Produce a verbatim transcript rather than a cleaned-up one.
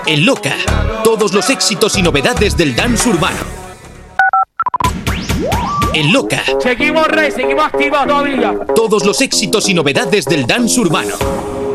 En Loca, todos los éxitos y novedades del dance urbano. En Loca. Seguimos, Rey, seguimos activos todavía. Todos los éxitos y novedades del dance urbano.